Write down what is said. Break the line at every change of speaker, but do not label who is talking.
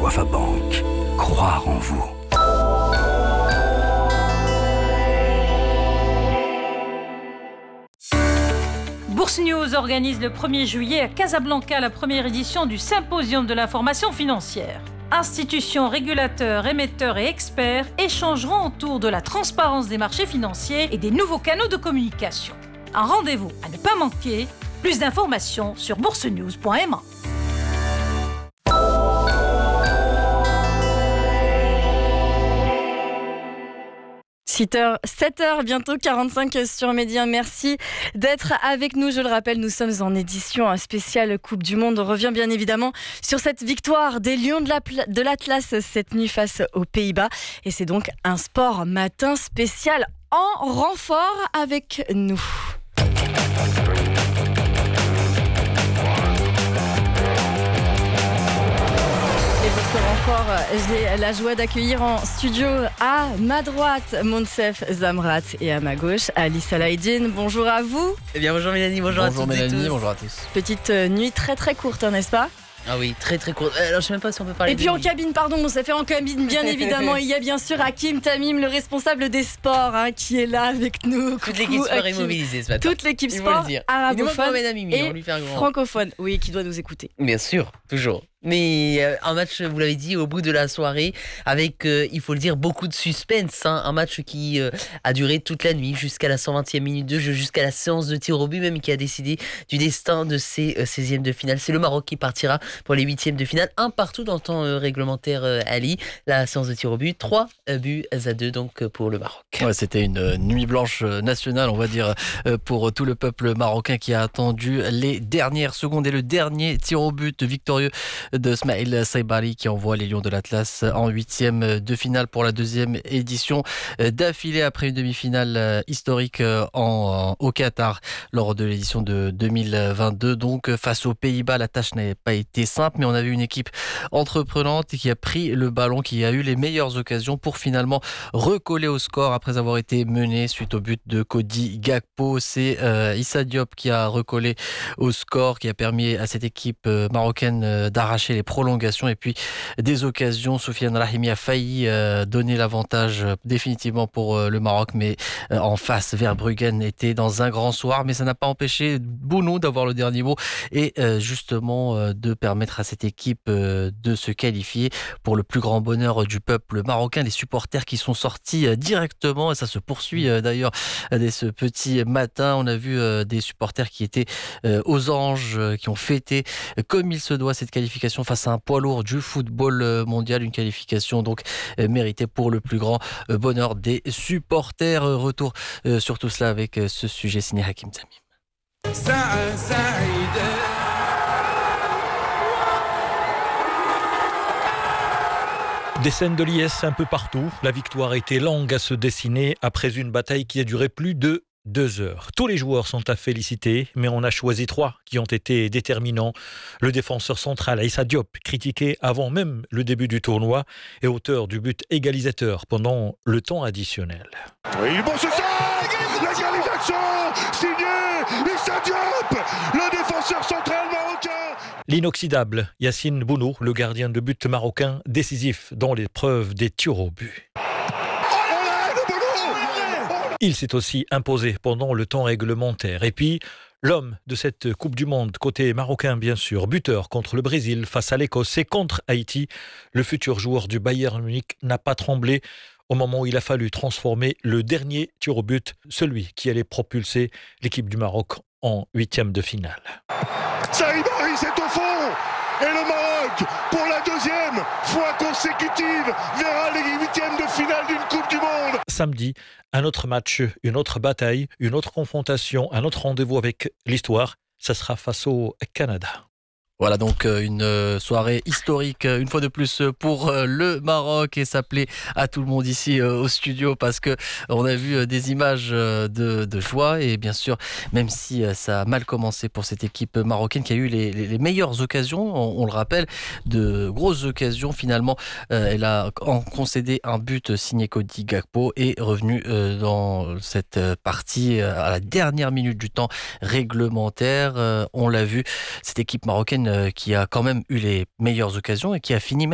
Wafa Bank. Croire en vous.
Bourse News organise le 1er juillet à Casablanca la première édition du Symposium de l'information financière. Institutions, régulateurs, émetteurs et experts échangeront autour de la transparence des marchés financiers et des nouveaux canaux de communication. Un rendez-vous à ne pas manquer. Plus d'informations sur boursenews.ma.
7h, bientôt 45 sur Média. Merci d'être avec nous. Je le rappelle, nous sommes en édition spéciale Coupe du Monde. On revient bien évidemment sur cette victoire des Lions de l'Atlas cette nuit face aux Pays-Bas. Et c'est donc un sport matin spécial en renfort avec nous. Renfort, j'ai la joie d'accueillir en studio à ma droite Monsef Zamrat et à ma gauche Ali Salahdine. Bonjour à vous.
Eh bien bonjour Mélanie, bonjour à toutes et tous.
Bonjour à tous.
Petite nuit très très courte, n'est-ce pas ?
Ah oui, très très court. Alors je sais même pas si on peut parler.
Et puis en cabine, pardon, Monsef, en cabine, bien évidemment, il y a bien sûr Hakim Tamim, le responsable des sports, qui est là avec nous.
Toute l'équipe sport est mobilisée ce matin.
Toute l'équipe sport arabophone et francophone, oui, qui doit nous écouter.
Bien sûr, toujours. Mais un match, vous l'avez dit, au bout de la soirée, avec, il faut le dire, beaucoup de suspense. Un match qui a duré toute la nuit, jusqu'à la 120e minute de jeu, jusqu'à la séance de tir au but, même qui a décidé du destin de ces 16e de finale. C'est le Maroc qui partira pour les 8e de finale. Un partout dans le temps réglementaire, Ali. La séance de tir au but, 3 buts à 2 donc pour le Maroc.
Ouais, c'était une nuit blanche nationale, on va dire, pour tout le peuple marocain qui a attendu les dernières secondes et le dernier tir au but victorieux de Smaïl Saibari qui envoie les Lions de l'Atlas en 8e de finale pour la 2e édition d'affilée après une demi-finale historique au Qatar lors de l'édition de 2022. Donc face aux Pays-Bas, la tâche n'a pas été simple, mais on a vu une équipe entreprenante qui a pris le ballon, qui a eu les meilleures occasions pour finalement recoller au score après avoir été mené suite au but de Cody Gakpo. C'est Issa Diop qui a recollé au score, qui a permis à cette équipe marocaine d'arracher les prolongations et puis des occasions. Soufiane Rahimi a failli donner l'avantage définitivement pour le Maroc, mais en face, Verbruggen était dans un grand soir, mais ça n'a pas empêché Bounou d'avoir le dernier mot et justement de permettre à cette équipe de se qualifier pour le plus grand bonheur du peuple marocain. Les supporters qui sont sortis directement, et ça se poursuit d'ailleurs dès ce petit matin. On a vu des supporters qui étaient aux anges, qui ont fêté comme il se doit cette qualification face à un poids lourd du football mondial, une qualification donc méritée pour le plus grand bonheur des supporters. Retour sur tout cela avec ce sujet signé Hakim Tamim.
Des scènes de liesse un peu partout. La victoire a été longue à se dessiner après une bataille qui a duré plus de 2 heures. Tous les joueurs sont à féliciter, mais on a choisi 3 qui ont été déterminants. Le défenseur central Issa Diop, critiqué avant même le début du tournoi, et auteur du but égalisateur pendant le temps additionnel.
Oui, bon, c'est ça! L'égalisation signée Issa Diop, le défenseur central marocain.
L'inoxydable Yassine Bounou, le gardien de but marocain, décisif dans l'épreuve des tirs au but. Il s'est aussi imposé pendant le temps réglementaire. Et puis, l'homme de cette Coupe du Monde, côté marocain bien sûr, buteur contre le Brésil face à l'Écosse et contre Haïti, le futur joueur du Bayern Munich n'a pas tremblé au moment où il a fallu transformer le dernier tir au but, celui qui allait propulser l'équipe du Maroc en 8e de finale.
Saibari, c'est au fond. Et le Maroc, pour la 2e fois consécutive, verra les 8e de finale d'une Coupe du Monde.
Samedi, un autre match, une autre bataille, une autre confrontation, un autre rendez-vous avec l'histoire. Ça sera face au Canada.
Voilà donc une soirée historique une fois de plus pour le Maroc, et ça plaît à tout le monde ici au studio parce que on a vu des images de joie, et bien sûr même si ça a mal commencé pour cette équipe marocaine qui a eu les meilleures occasions, on le rappelle, de grosses occasions, finalement elle a concédé un but signé Cody Gakpo et revenu dans cette partie à la dernière minute du temps réglementaire. On l'a vu, cette équipe marocaine qui a quand même eu les meilleures occasions et qui a fini même